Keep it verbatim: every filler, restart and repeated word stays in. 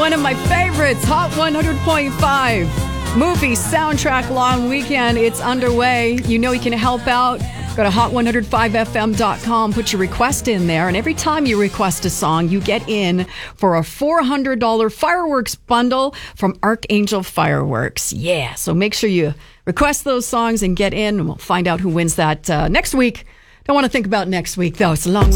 one of my favorites, Hot one hundred point five. Movie Soundtrack Long Weekend. It's underway. You know you can help out. Go to hot one oh five f m dot com. Put your request in there. And every time you request a song, you get in for a four hundred dollars fireworks bundle from Archangel Fireworks. Yeah. So make sure you request those songs and get in. And we'll find out who wins that uh, next week. Don't want to think about next week, though. It's a long